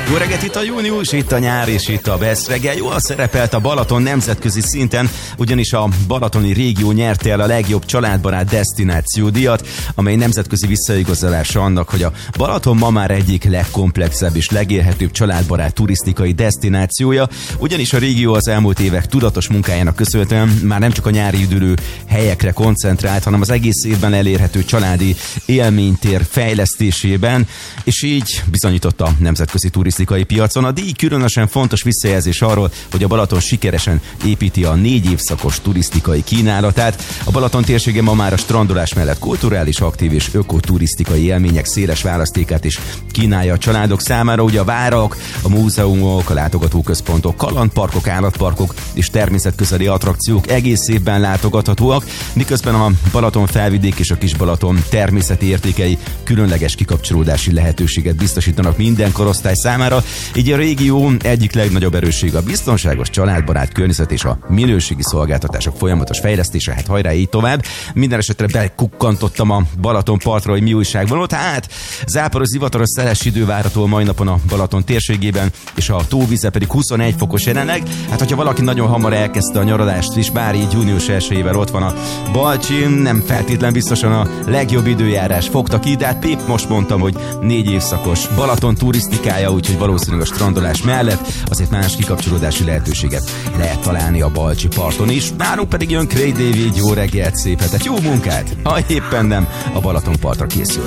Jó reggelt, itt a június, itt a nyár és itt a Best reggel. Jól szerepelt a Balaton nemzetközi szinten, ugyanis a balatoni régió nyerte el a legjobb családbarát desztináció díjat, amely nemzetközi visszaigazolása annak, hogy a Balaton ma már egyik legkomplexebb és legélhetőbb családbarát turisztikai desztinációja, ugyanis a régió az elmúlt évek tudatos munkájának köszönhetően már nem csak a nyári üdülő helyekre koncentrált, hanem az egész évben elérhető családi élménytér fejlesztésében, és így bizonyította a nemzetközi turisztikai piacon. A díj különösen fontos visszajelzés arról, hogy a Balaton sikeresen építi a 4 évszakos turisztikai kínálatát. A Balaton térsége ma már a strandolás mellett kulturális, aktív és ökoturisztikai élmények széles választékát is kínálja a családok számára. Ugye a várak, a múzeumok, a látogatóközpontok, kalandparkok, állatparkok és természetközeli attrakciók egész évben látogathatóak, miközben a Balaton felvidék és a Kis-Balaton természeti értékei különleges kikapcsolódási lehetőséget biztosítanak minden korosztály számára. Így a régió egyik legnagyobb erőssége a biztonságos, családbarát környezet és a minőségi szolgáltatások folyamatos fejlesztése. Hát hajrá, így tovább. Minden esetre bekukkantottam a Balaton partra, hogy mi újság van ott. Hát záporos, zivataros, szeles idő várható mai napon a Balaton térségében, és a tóvíze pedig 21 fokos jelenleg. Hát hogyha valaki nagyon hamar elkezdte a nyaralást is, bár így június 1-ével ott van a Balcsi, nem feltétlen biztosan a legjobb időjárás fogta ki, de hát Pép most mondtam, hogy 4 évszakos Balaton turisztikája, úgyhogy valószínűleg a strandolás mellett azért más kikapcsolódási lehetőséget lehet találni a Balcsi parton is. Nálunk pedig jön Craig David, jó reggelt, szép hetet, jó munkát, ha éppen nem a Balaton partra készül.